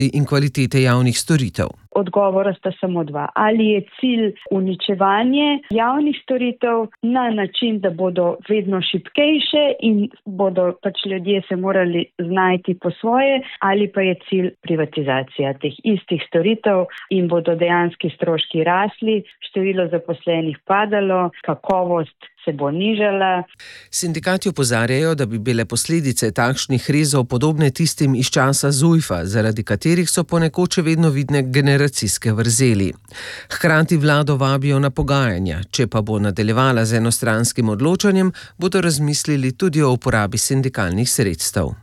in kvalitete javnih storitev. Odgovora sta samo dva. Ali je cilj uničevanje javnih storitev na način, da bodo vedno šibkejše in bodo ljudje se morali znajti po svoje, ali pa je cilj privatizacija teh istih storitev in bodo dejanski stroški rasli, število zaposlenih padalo, kakovost se bo nižala. Sindikati opozarjajo, da bi bile posledice takšnih rezov podobne tistim iz časa Zujfa, zaradi katerih so ponekod še vedno vidne generacijske vrzeli. Hkrati vlado vabijo na pogajanja, če pa bo nadaljevala z enostranskim odločanjem, bodo razmislili tudi o uporabi sindikalnih sredstev.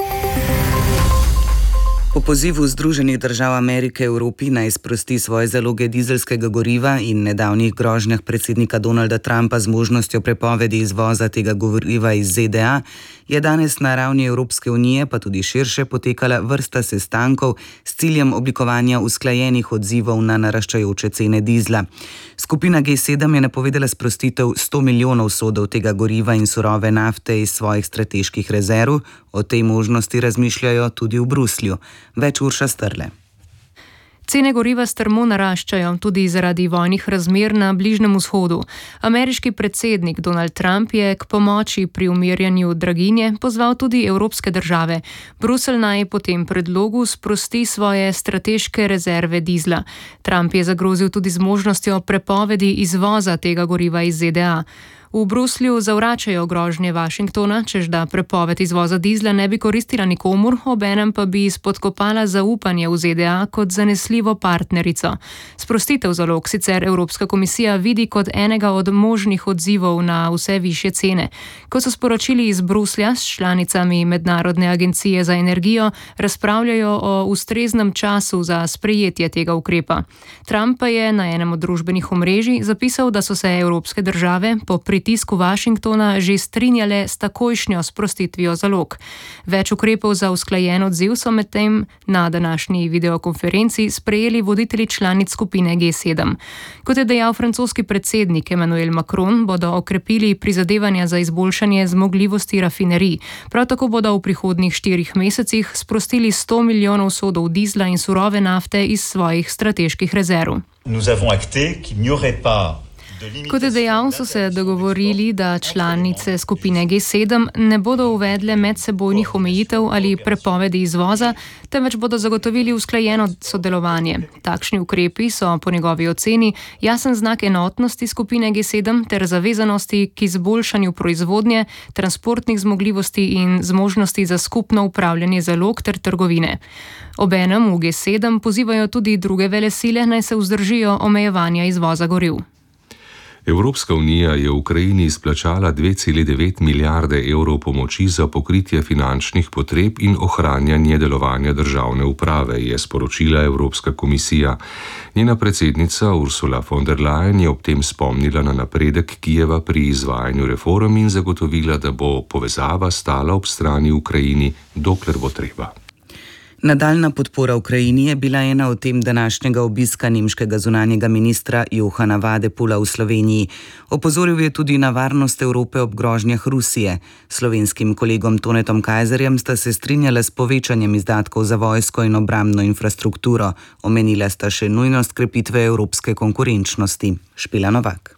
Po pozivu Združenih držav Amerike Evropi naj sprosti svoje zaloge dizelskega goriva in nedavnih grožnjah predsednika Donalda Trumpa z možnostjo prepovedi izvoza tega goriva iz ZDA, je danes na ravni Evropske unije, pa tudi širše, potekala vrsta sestankov s ciljem oblikovanja usklajenih odzivov na naraščajoče cene dizla. Skupina G7 je napovedala sprostitev 100 milijonov sodov tega goriva in surove nafte iz svojih strateških rezerv. O tej možnosti razmišljajo tudi v Bruslju. Več Urša Strle. Cene goriva strmo naraščajo tudi zaradi vojnih razmer na Bližnjem vzhodu. Ameriški predsednik Donald Trump je k pomoči pri umirjanju draginje pozval tudi evropske države. Bruselj naj po tem predlogu sprosti svoje strateške rezerve dizla. Trump je zagrozil tudi z možnostjo prepovedi izvoza tega goriva iz ZDA. V Bruslju zavračajo grožnje Washingtona, češ da prepoved izvoza dizla ne bi koristila nikomur, obenem pa bi spodkopala zaupanje v ZDA kot zanesljivo partnerico. Sprostitev zalog sicer Evropska komisija vidi kot enega od možnih odzivov na vse višje cene. Kot so sporočili iz Bruslja s članicami Mednarodne agencije za energijo, razpravljajo o ustreznem času za sprejetje tega ukrepa. Trump pa je na enem od družbenih omrežij zapisal, da so se evropske države po pritisku Washingtona že strinjale s takojšnjo sprostitvijo zalog. Več ukrepov za usklajen odziv so medtem na današnji videokonferenci sprejeli voditelji članic skupine G7. Kot je dejal francoski predsednik Emmanuel Macron, bodo okrepili prizadevanja za izboljšanje zmogljivosti rafinerij. Prav tako bodo v prihodnjih 4 mesecih sprostili 100 milijonov sodov dizla in surove nafte iz svojih strateških rezerv. Kot je dejal, so se dogovorili, da članice skupine G7 ne bodo uvedle medsebojnih omejitev ali prepovedi izvoza, temveč bodo zagotovili usklajeno sodelovanje. Takšni ukrepi so po njegovi oceni jasen znak enotnosti skupine G7 ter zavezanosti k izboljšanju proizvodnje, transportnih zmogljivosti in zmožnosti za skupno upravljanje zalog ter trgovine. Obenem v G7 pozivajo tudi druge velesile, naj se vzdržijo omejevanja izvoza goriv. Evropska unija je Ukrajini izplačala 2,9 milijarde evrov pomoči za pokritje finančnih potreb in ohranjanje delovanja državne uprave, je sporočila Evropska komisija. Njena predsednica Ursula von der Leyen je ob tem spomnila na napredek Kijeva pri izvajanju reform in zagotovila, da bo povezava stala ob strani Ukrajini, dokler bo treba. Nadaljna podpora Ukrajini je bila ena od tem današnjega obiska nemškega zunanjega ministra Johana Vadepula v Sloveniji. Opozoril je tudi na varnost Evrope ob grožnjah Rusije. Slovenskim kolegom Tonetom Kajzerjem sta se strinjala s povečanjem izdatkov za vojsko in obrambno infrastrukturo. Omenila sta še nujnost krepitve evropske konkurenčnosti. Špela Novak.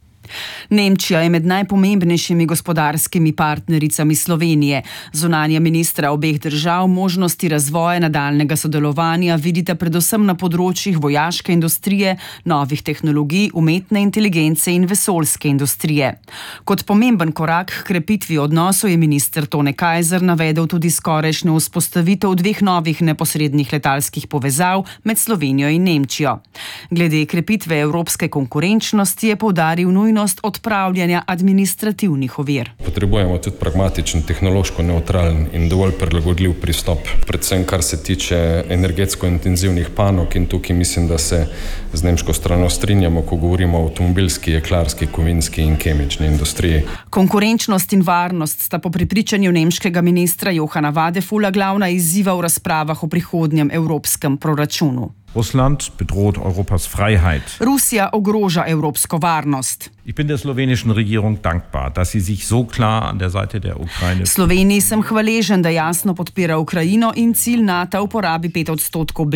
Nemčija je med najpomembnejšimi gospodarskimi partnericami Slovenije. Zunanja ministra obeh držav možnosti razvoja nadaljnega sodelovanja vidita predvsem na področjih vojaške industrije, novih tehnologij, umetne inteligence in vesoljske industrije. Kot pomemben korak k krepitvi odnosov je minister Tone Kajzer navedel tudi skorajšnjo vzpostavitev 2 novih neposrednih letalskih povezav med Slovenijo in Nemčijo. Glede krepitve evropske konkurenčnosti je poudaril nujnost odpravljanja administrativnih ovir. Potrebujemo tudi pragmatičen, tehnološko neutralen in dovolj prilagodljiv pristop, predvsem kar se tiče energetsko intenzivnih panog, in tukaj mislim, da se z nemško strano strinjamo, ko govorimo o avtomobilski, jeklarski, kovinski in kemični industriji. Konkurenčnost in varnost sta po prepričanju nemškega ministra Johana Vadepula glavna izziva v razpravah o prihodnjem evropskem proračunu. Russland bedroht Europas Freiheit. Rusija ogroža evropsko varnost. Ich bin der slowenischen Regierung dankbar, dass sie sich so klar an der Seite der Ukraine. Sloveniji sem hvaležen, da jasno podpira Ukrajino in cilj NATO uporabi 5%